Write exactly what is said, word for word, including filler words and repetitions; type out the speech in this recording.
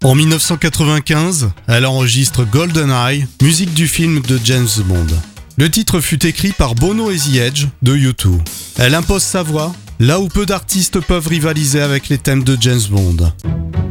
En dix-neuf cent quatre-vingt-quinze, elle enregistre GoldenEye, musique du film de James Bond. Le titre fut écrit par Bono et The Edge de U deux. Elle impose sa voix, là où peu d'artistes peuvent rivaliser avec les thèmes de James Bond.